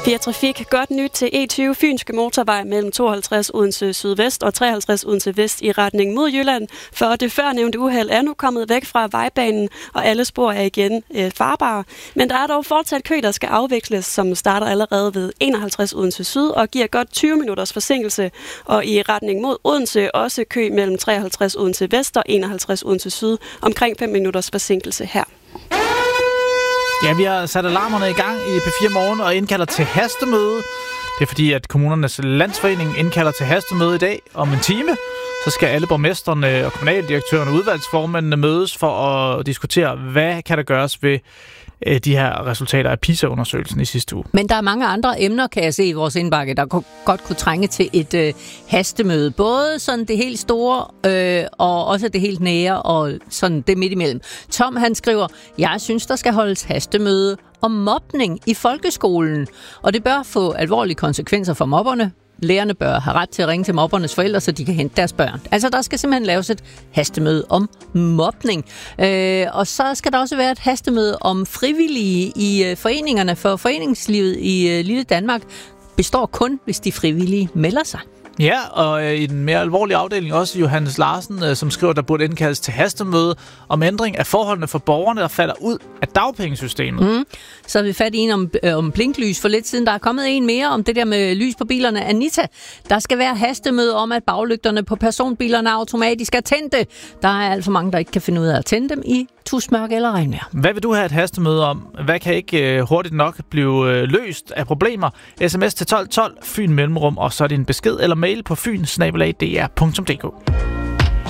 Via Trafik, godt nyt til E20 Fynske Motorvej mellem 52 Odense Sydvest og 53 Odense Vest i retning mod Jylland, for det førnævnte uheld er nu kommet væk fra vejbanen, og alle spor er igen farbare. Men der er dog fortsat kø, der skal afvikles, som starter allerede ved 51 Odense Syd og giver godt 20 minutters forsinkelse, og i retning mod Odense også kø mellem 53 Odense Vest og 51 Odense Syd, omkring 5 minutters forsinkelse her. Ja, vi har sat alarmerne i gang i P4 Morgen og indkalder til hastemøde. Det er fordi, at Kommunernes Landsforening indkalder til hastemøde i dag om en time. Så skal alle borgmesterne og kommunaldirektørerne og udvalgsformændene mødes for at diskutere, hvad kan der gøres ved de her resultater af PISA-undersøgelsen i sidste uge. Men der er mange andre emner, kan jeg se i vores indbakke, der godt kunne trænge til et hastemøde. Både sådan det helt store, og også det helt nære, og sådan det midt imellem. Tom, han skriver, jeg synes, der skal holdes hastemøde om mobning i folkeskolen, og det bør få alvorlige konsekvenser for mobberne. Lærerne bør have ret til at ringe til mobbernes forældre, så de kan hente deres børn. Altså, der skal simpelthen laves et hastemøde om mobning. Og så skal der også være et hastemøde om frivillige i foreningerne, for foreningslivet i lille Danmark består kun, hvis de frivillige melder sig. Ja, og i den mere alvorlige afdeling også Johannes Larsen, som skriver, der burde indkaldes til hastemøde om ændring af forholdene for borgerne, der falder ud af dagpengesystemet. Så har vi fat i en om blinklys for lidt siden. Der er kommet en mere om det der med lys på bilerne. Anita, der skal være hastemøde om, at baglygterne på personbilerne automatisk er tændte. Der er alt for mange, der ikke kan finde ud af at tænde dem i tusmørke eller regnvejr. Hvad vil du have et hastemøde om? Hvad kan ikke hurtigt nok blive løst af problemer? SMS til 1212, Fyn Mellemrum, og så er det en besked eller mail på fyn@dr.dk.